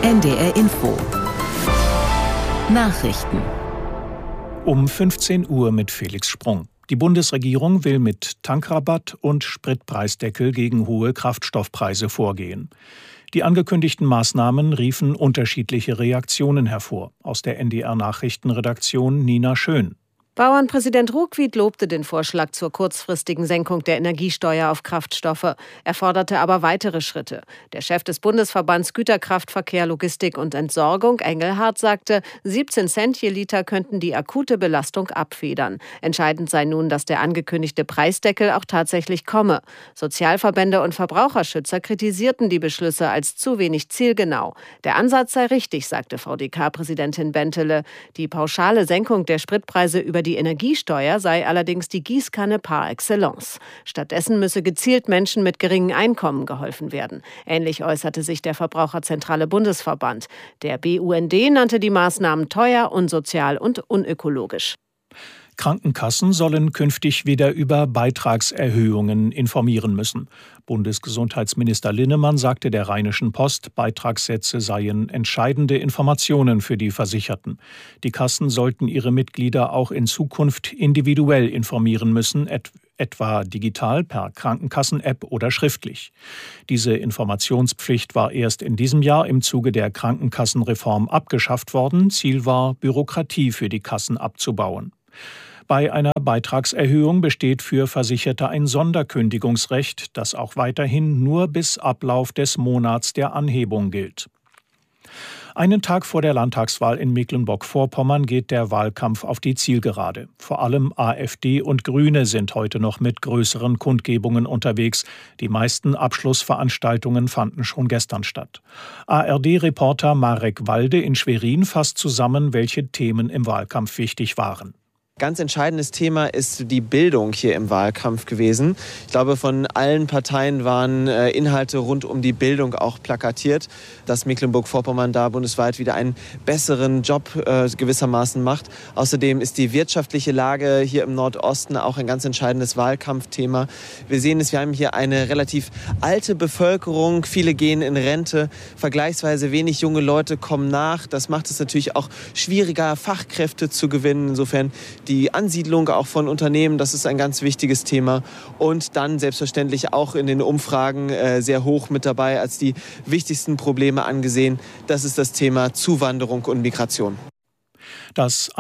NDR Info. Nachrichten. Um 15 Uhr mit Felix Sprung. Die Bundesregierung will mit Tankrabatt und Spritpreisdeckel gegen hohe Kraftstoffpreise vorgehen. Die angekündigten Maßnahmen riefen unterschiedliche Reaktionen hervor. Aus der NDR-Nachrichtenredaktion Nina Schön. Bauernpräsident Ruckwied lobte den Vorschlag zur kurzfristigen Senkung der Energiesteuer auf Kraftstoffe. Er forderte aber weitere Schritte. Der Chef des Bundesverbands Güterkraftverkehr, Logistik und Entsorgung, Engelhardt, sagte, 17 Cent je Liter könnten die akute Belastung abfedern. Entscheidend sei nun, dass der angekündigte Preisdeckel auch tatsächlich komme. Sozialverbände und Verbraucherschützer kritisierten die Beschlüsse als zu wenig zielgenau. Der Ansatz sei richtig, sagte VDK-Präsidentin Bentele. Die pauschale Senkung der Spritpreise über die Energiesteuer sei allerdings die Gießkanne par excellence. Stattdessen müsse gezielt Menschen mit geringem Einkommen geholfen werden. Ähnlich äußerte sich der Verbraucherzentrale Bundesverband. Der BUND nannte die Maßnahmen teuer, unsozial und unökologisch. Krankenkassen sollen künftig wieder über Beitragserhöhungen informieren müssen. Bundesgesundheitsminister Linnemann sagte der Rheinischen Post, Beitragssätze seien entscheidende Informationen für die Versicherten. Die Kassen sollten ihre Mitglieder auch in Zukunft individuell informieren müssen, etwa digital per Krankenkassen-App oder schriftlich. Diese Informationspflicht war erst in diesem Jahr im Zuge der Krankenkassenreform abgeschafft worden. Ziel war, Bürokratie für die Kassen abzubauen. Bei einer Beitragserhöhung besteht für Versicherte ein Sonderkündigungsrecht, das auch weiterhin nur bis Ablauf des Monats der Anhebung gilt. Einen Tag vor der Landtagswahl in Mecklenburg-Vorpommern geht der Wahlkampf auf die Zielgerade. Vor allem AfD und Grüne sind heute noch mit größeren Kundgebungen unterwegs. Die meisten Abschlussveranstaltungen fanden schon gestern statt. ARD-Reporter Marek Walde in Schwerin fasst zusammen, welche Themen im Wahlkampf wichtig waren. Ganz entscheidendes Thema ist die Bildung hier im Wahlkampf gewesen. Ich glaube, von allen Parteien waren Inhalte rund um die Bildung auch plakatiert, dass Mecklenburg-Vorpommern da bundesweit wieder einen besseren Job gewissermaßen macht. Außerdem ist die wirtschaftliche Lage hier im Nordosten auch ein ganz entscheidendes Wahlkampfthema. Wir sehen es, wir haben hier eine relativ alte Bevölkerung. Viele gehen in Rente, vergleichsweise wenig junge Leute kommen nach. Das macht es natürlich auch schwieriger, Fachkräfte zu gewinnen. Insofern die Ansiedlung auch von Unternehmen, das ist ein ganz wichtiges Thema. Und dann selbstverständlich auch in den Umfragen sehr hoch mit dabei als die wichtigsten Probleme angesehen. Das ist das Thema Zuwanderung und Migration. Das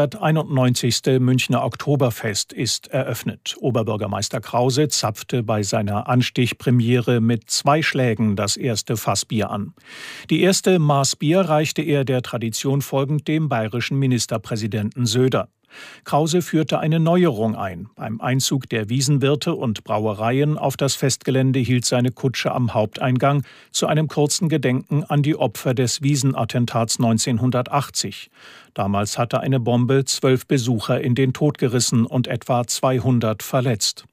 191. Münchner Oktoberfest ist eröffnet. Oberbürgermeister Krause zapfte bei seiner Anstichpremiere mit 2 Schlägen das erste Fassbier an. Die erste Maß Bier reichte er der Tradition folgend dem bayerischen Ministerpräsidenten Söder. Krause führte eine Neuerung ein. Beim Einzug der Wiesenwirte und Brauereien auf das Festgelände hielt seine Kutsche am Haupteingang zu einem kurzen Gedenken an die Opfer des Wiesenattentats 1980. Damals hatte eine Bombe 12 Besucher in den Tod gerissen und etwa 200 verletzt.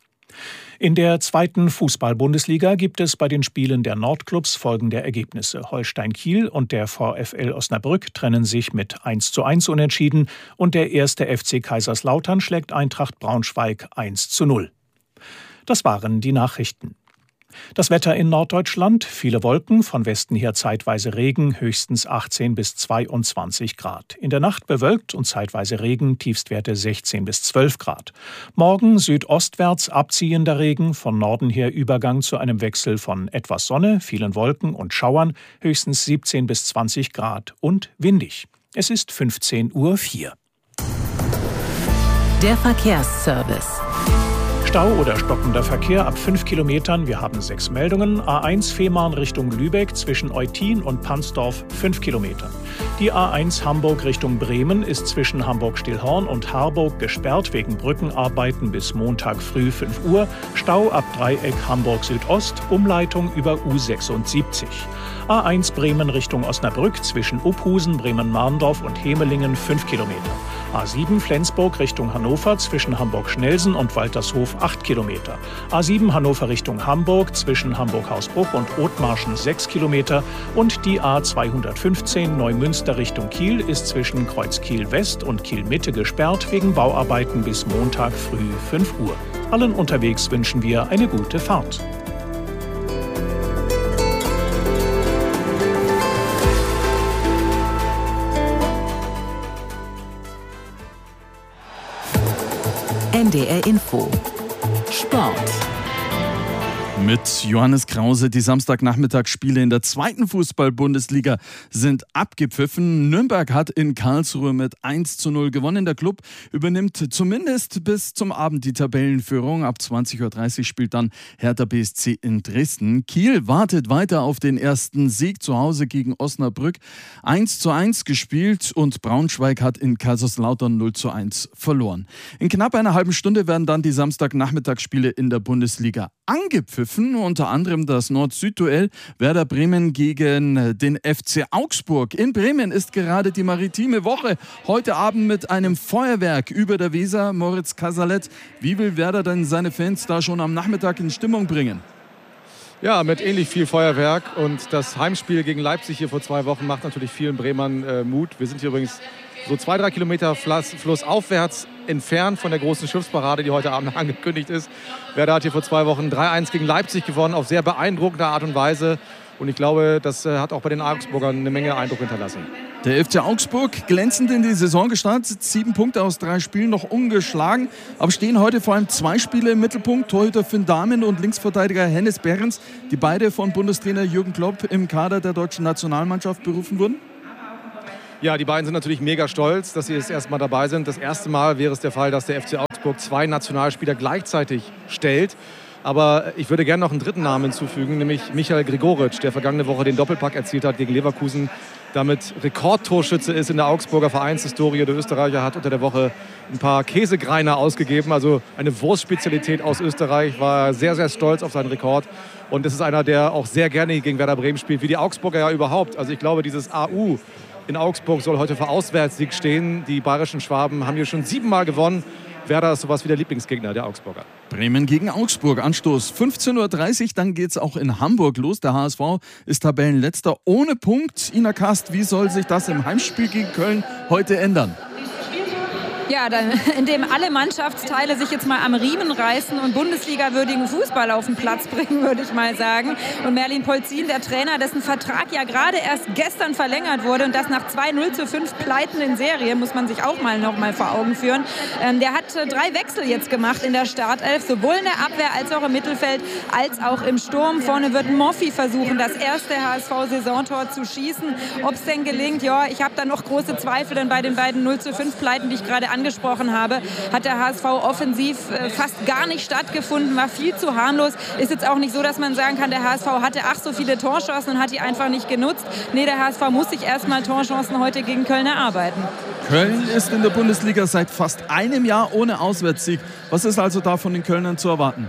In der 2. Fußball-Bundesliga gibt es bei den Spielen der Nordclubs folgende Ergebnisse. Holstein Kiel und der VfL Osnabrück trennen sich mit 1:1 unentschieden und der 1. FC Kaiserslautern schlägt Eintracht Braunschweig 1:0. Das waren die Nachrichten. Das Wetter in Norddeutschland, viele Wolken, von Westen her zeitweise Regen, höchstens 18 bis 22 Grad. In der Nacht bewölkt und zeitweise Regen, Tiefstwerte 16 bis 12 Grad. Morgen südostwärts abziehender Regen, von Norden her Übergang zu einem Wechsel von etwas Sonne, vielen Wolken und Schauern, höchstens 17 bis 20 Grad und windig. Es ist 15:04 Uhr. Der Verkehrsservice. Stau oder stockender Verkehr ab 5 Kilometern. Wir haben 6 Meldungen. A1 Fehmarn Richtung Lübeck zwischen Eutin und Pansdorf 5 Kilometer. Die A1 Hamburg Richtung Bremen ist zwischen Hamburg-Stillhorn und Harburg gesperrt wegen Brückenarbeiten bis Montag früh 5 Uhr. Stau ab Dreieck Hamburg Südost, Umleitung über U76. A1 Bremen Richtung Osnabrück zwischen Uphusen, Bremen-Marndorf und Hemelingen 5 Kilometer. A7 Flensburg Richtung Hannover zwischen Hamburg-Schnelsen und Waltershof 8 Kilometer. A7 Hannover Richtung Hamburg zwischen Hamburg-Hausbruch und Othmarschen 6 Kilometer. Und die A215 Neumünster Richtung Kiel ist zwischen Kreuzkiel West und Kiel Mitte gesperrt wegen Bauarbeiten bis Montag früh 5 Uhr. Allen unterwegs wünschen wir eine gute Fahrt. NDR Info. Sport. Mit Johannes Krause. Die Samstagnachmittagsspiele in der 2. Fußball-Bundesliga sind abgepfiffen. Nürnberg hat in Karlsruhe mit 1:0 gewonnen. Der Klub übernimmt zumindest bis zum Abend die Tabellenführung. Ab 20:30 Uhr spielt dann Hertha BSC in Dresden. Kiel wartet weiter auf den ersten Sieg zu Hause gegen Osnabrück. 1:1 gespielt und Braunschweig hat in Kaiserslautern 0:1 verloren. In knapp einer halben Stunde werden dann die Samstagnachmittagsspiele in der Bundesliga angepfiffen. Unter anderem das Nord-Süd-Duell Werder Bremen gegen den FC Augsburg. In Bremen ist gerade die maritime Woche. Heute Abend mit einem Feuerwerk über der Weser. Moritz Casalet, wie will Werder denn seine Fans da schon am Nachmittag in Stimmung bringen? Ja, mit ähnlich viel Feuerwerk. Und das Heimspiel gegen Leipzig hier vor 2 Wochen macht natürlich vielen Bremern Mut. Wir sind hier übrigens so 2-3 Kilometer flussaufwärts entfernt von der großen Schiffsparade, die heute Abend angekündigt ist. Werder hat hier vor 2 Wochen 3:1 gegen Leipzig gewonnen, auf sehr beeindruckende Art und Weise. Und ich glaube, das hat auch bei den Augsburgern eine Menge Eindruck hinterlassen. Der FC Augsburg glänzend in die Saison gestartet, 7 Punkte aus 3 Spielen, noch ungeschlagen. Aber stehen heute vor allem 2 Spiele im Mittelpunkt. Torhüter Finn Dahmen und Linksverteidiger Hennes Behrens, die beide von Bundestrainer Jürgen Klopp im Kader der deutschen Nationalmannschaft berufen wurden. Ja, die beiden sind natürlich mega stolz, dass sie jetzt erstmal dabei sind. Das erste Mal wäre es der Fall, dass der FC Augsburg 2 Nationalspieler gleichzeitig stellt. Aber ich würde gerne noch einen dritten Namen hinzufügen, nämlich Michael Gregoritsch, der vergangene Woche den Doppelpack erzielt hat gegen Leverkusen, damit Rekordtorschütze ist in der Augsburger Vereinshistorie. Der Österreicher hat unter der Woche ein paar Käsegreiner ausgegeben, also eine Wurstspezialität aus Österreich, war sehr, sehr stolz auf seinen Rekord. Und das ist einer, der auch sehr gerne gegen Werder Bremen spielt, wie die Augsburger ja überhaupt. Also ich glaube, dieses AU in Augsburg soll heute für Auswärtssieg stehen. Die bayerischen Schwaben haben hier schon 7-mal gewonnen. Werder ist sowas wie der Lieblingsgegner der Augsburger. Bremen gegen Augsburg, Anstoß 15:30 Uhr, dann geht es auch in Hamburg los. Der HSV ist Tabellenletzter ohne Punkt. Ina Kast, wie soll sich das im Heimspiel gegen Köln heute ändern? Ja, indem alle Mannschaftsteile sich jetzt mal am Riemen reißen und Bundesliga-würdigen Fußball auf den Platz bringen, würde ich mal sagen. Und Merlin Polzin, der Trainer, dessen Vertrag ja gerade erst gestern verlängert wurde und das nach 2 0:5 Pleiten in Serie, muss man sich auch noch mal vor Augen führen. Der hat 3 Wechsel jetzt gemacht in der Startelf, sowohl in der Abwehr als auch im Mittelfeld, als auch im Sturm. Vorne wird Moffi versuchen, das erste HSV-Saisontor zu schießen. Ob es denn gelingt, ja, ich habe da noch große Zweifel, denn bei den beiden 0:5 Pleiten, die ich gerade angesprochen habe, hat der HSV offensiv fast gar nicht stattgefunden, war viel zu harmlos. Ist jetzt auch nicht so, dass man sagen kann, der HSV hatte so viele Torchancen und hat die einfach nicht genutzt. Nee, der HSV muss sich erstmal Torchancen heute gegen Köln erarbeiten. Köln ist in der Bundesliga seit fast einem Jahr ohne Auswärtssieg. Was ist also da von den Kölnern zu erwarten?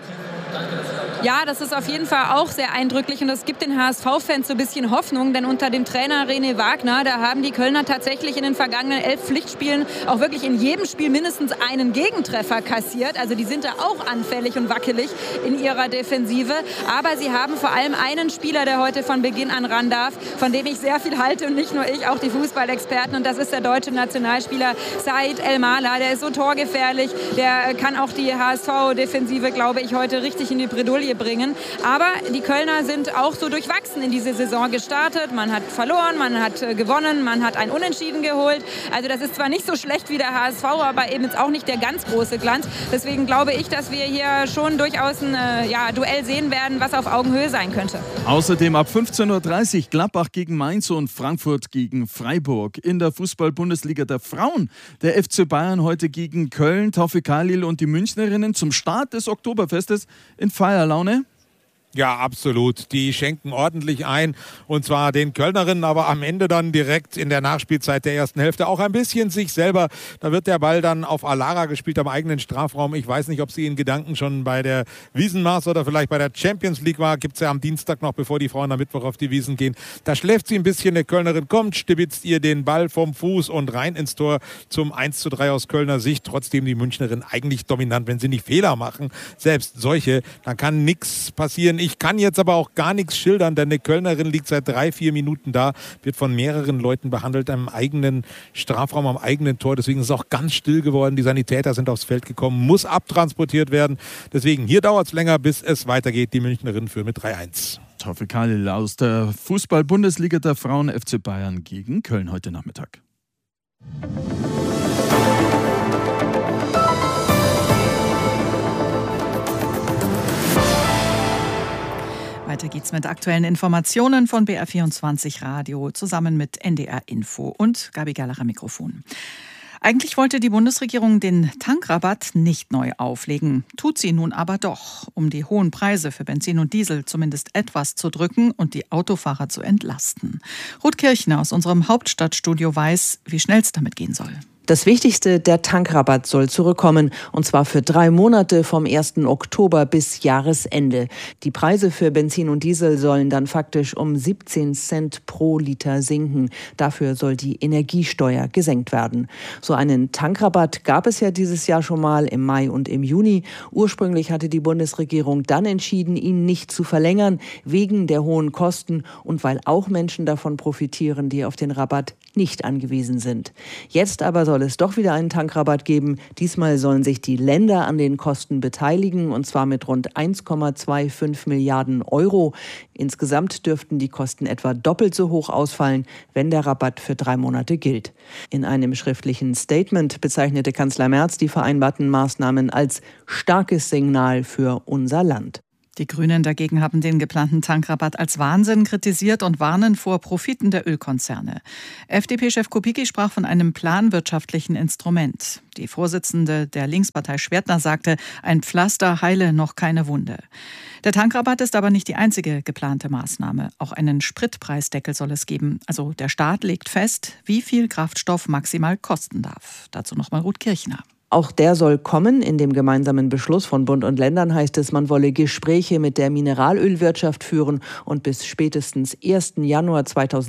Ja, das ist auf jeden Fall auch sehr eindrücklich und das gibt den HSV-Fans so ein bisschen Hoffnung, denn unter dem Trainer René Wagner, da haben die Kölner tatsächlich in den vergangenen 11 Pflichtspielen auch wirklich in jedem Spiel mindestens einen Gegentreffer kassiert. Also die sind da auch anfällig und wackelig in ihrer Defensive, aber sie haben vor allem einen Spieler, der heute von Beginn an ran darf, von dem ich sehr viel halte und nicht nur ich, auch die Fußballexperten, und das ist der deutsche Nationalspieler Said El-Mala. Der ist so torgefährlich, der kann auch die HSV-Defensive, glaube ich, heute richtig in die Bredouille bringen. Aber die Kölner sind auch so durchwachsen in diese Saison gestartet. Man hat verloren, man hat gewonnen, man hat ein Unentschieden geholt. Also das ist zwar nicht so schlecht wie der HSV, aber eben jetzt auch nicht der ganz große Glanz. Deswegen glaube ich, dass wir hier schon durchaus ein Duell sehen werden, was auf Augenhöhe sein könnte. Außerdem ab 15:30 Uhr Gladbach gegen Mainz und Frankfurt gegen Freiburg. In der Fußball-Bundesliga der Frauen der FC Bayern heute gegen Köln, Taufik Halil und die Münchnerinnen zum Start des Oktoberfestes in Feierlaune. Ja, absolut. Die schenken ordentlich ein, und zwar den Kölnerinnen, aber am Ende dann direkt in der Nachspielzeit der ersten Hälfte auch ein bisschen sich selber. Da wird der Ball dann auf Alara gespielt am eigenen Strafraum. Ich weiß nicht, ob sie in Gedanken schon bei der Wiesenmaß oder vielleicht bei der Champions League war. Gibt es ja am Dienstag noch, bevor die Frauen am Mittwoch auf die Wiesen gehen. Da schläft sie ein bisschen. Der Kölnerin kommt, stibitzt ihr den Ball vom Fuß und rein ins Tor zum 1:3 aus Kölner Sicht. Trotzdem die Münchnerin eigentlich dominant, wenn sie nicht Fehler machen. Selbst solche, dann kann nichts passieren. Ich kann jetzt aber auch gar nichts schildern, denn eine Kölnerin liegt seit 3-4 Minuten da, wird von mehreren Leuten behandelt am eigenen Strafraum, am eigenen Tor. Deswegen ist es auch ganz still geworden. Die Sanitäter sind aufs Feld gekommen, muss abtransportiert werden. Deswegen, hier dauert es länger, bis es weitergeht. Die Münchnerinnen führen mit 3:1. Taufik Halil aus der Fußball-Bundesliga der Frauen, FC Bayern gegen Köln heute Nachmittag. Weiter geht's mit aktuellen Informationen von BR24 Radio zusammen mit NDR Info und Gabi Gerlach am Mikrofon. Eigentlich wollte die Bundesregierung den Tankrabatt nicht neu auflegen, tut sie nun aber doch, um die hohen Preise für Benzin und Diesel zumindest etwas zu drücken und die Autofahrer zu entlasten. Ruth Kirchner aus unserem Hauptstadtstudio weiß, wie schnell es damit gehen soll. Das Wichtigste, der Tankrabatt soll zurückkommen, und zwar für 3 Monate vom 1. Oktober bis Jahresende. Die Preise für Benzin und Diesel sollen dann faktisch um 17 Cent pro Liter sinken. Dafür soll die Energiesteuer gesenkt werden. So einen Tankrabatt gab es ja dieses Jahr schon mal im Mai und im Juni. Ursprünglich hatte die Bundesregierung dann entschieden, ihn nicht zu verlängern, wegen der hohen Kosten und weil auch Menschen davon profitieren, die auf den Rabatt nicht angewiesen sind. Jetzt aber soll es doch wieder einen Tankrabatt geben. Diesmal sollen sich die Länder an den Kosten beteiligen, und zwar mit rund 1,25 Milliarden Euro. Insgesamt dürften die Kosten etwa doppelt so hoch ausfallen, wenn der Rabatt für 3 Monate gilt. In einem schriftlichen Statement bezeichnete Kanzler Merz die vereinbarten Maßnahmen als starkes Signal für unser Land. Die Grünen dagegen haben den geplanten Tankrabatt als Wahnsinn kritisiert und warnen vor Profiten der Ölkonzerne. FDP-Chef Kubicki sprach von einem planwirtschaftlichen Instrument. Die Vorsitzende der Linkspartei Schwertner sagte, ein Pflaster heile noch keine Wunde. Der Tankrabatt ist aber nicht die einzige geplante Maßnahme. Auch einen Spritpreisdeckel soll es geben. Also der Staat legt fest, wie viel Kraftstoff maximal kosten darf. Dazu nochmal Ruth Kirchner. Auch der soll kommen. In dem gemeinsamen Beschluss von Bund und Ländern heißt es, man wolle Gespräche mit der Mineralölwirtschaft führen und bis spätestens 1. Januar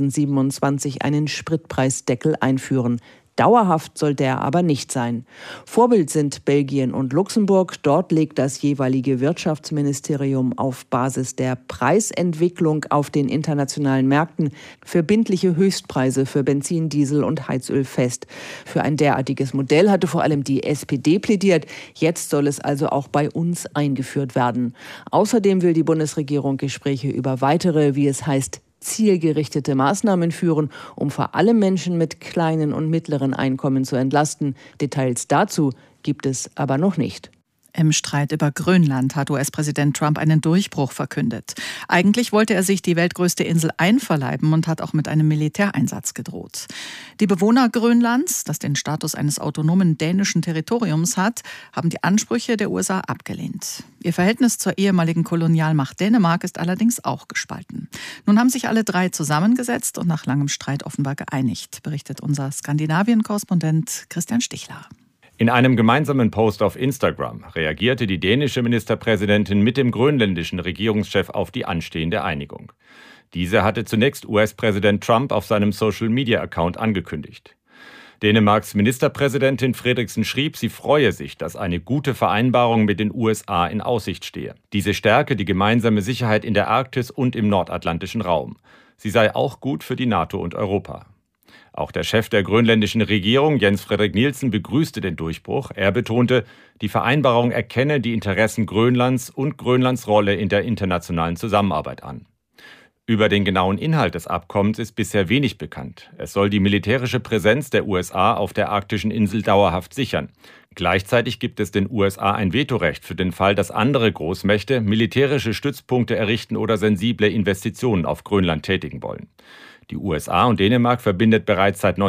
2027 einen Spritpreisdeckel einführen. Dauerhaft soll der aber nicht sein. Vorbild sind Belgien und Luxemburg. Dort legt das jeweilige Wirtschaftsministerium auf Basis der Preisentwicklung auf den internationalen Märkten verbindliche Höchstpreise für Benzin, Diesel und Heizöl fest. Für ein derartiges Modell hatte vor allem die SPD plädiert. Jetzt soll es also auch bei uns eingeführt werden. Außerdem will die Bundesregierung Gespräche über weitere, wie es heißt, zielgerichtete Maßnahmen führen, um vor allem Menschen mit kleinen und mittleren Einkommen zu entlasten. Details dazu gibt es aber noch nicht. Im Streit über Grönland hat US-Präsident Trump einen Durchbruch verkündet. Eigentlich wollte er sich die weltgrößte Insel einverleiben und hat auch mit einem Militäreinsatz gedroht. Die Bewohner Grönlands, das den Status eines autonomen dänischen Territoriums hat, haben die Ansprüche der USA abgelehnt. Ihr Verhältnis zur ehemaligen Kolonialmacht Dänemark ist allerdings auch gespalten. Nun haben sich alle 3 zusammengesetzt und nach langem Streit offenbar geeinigt, berichtet unser Skandinavien-Korrespondent Christian Stichler. In einem gemeinsamen Post auf Instagram reagierte die dänische Ministerpräsidentin mit dem grönländischen Regierungschef auf die anstehende Einigung. Diese hatte zunächst US-Präsident Trump auf seinem Social-Media-Account angekündigt. Dänemarks Ministerpräsidentin Frederiksen schrieb, sie freue sich, dass eine gute Vereinbarung mit den USA in Aussicht stehe. Diese stärke die gemeinsame Sicherheit in der Arktis und im nordatlantischen Raum. Sie sei auch gut für die NATO und Europa. Auch der Chef der grönländischen Regierung, Jens Frederik Nielsen, begrüßte den Durchbruch. Er betonte, die Vereinbarung erkenne die Interessen Grönlands und Grönlands Rolle in der internationalen Zusammenarbeit an. Über den genauen Inhalt des Abkommens ist bisher wenig bekannt. Es soll die militärische Präsenz der USA auf der arktischen Insel dauerhaft sichern. Gleichzeitig gibt es den USA ein Vetorecht für den Fall, dass andere Großmächte militärische Stützpunkte errichten oder sensible Investitionen auf Grönland tätigen wollen. Die USA und Dänemark verbindet bereits seit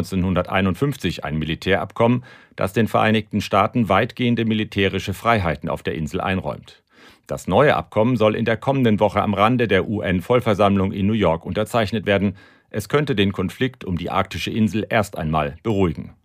1951 ein Militärabkommen, das den Vereinigten Staaten weitgehende militärische Freiheiten auf der Insel einräumt. Das neue Abkommen soll in der kommenden Woche am Rande der UN-Vollversammlung in New York unterzeichnet werden. Es könnte den Konflikt um die arktische Insel erst einmal beruhigen.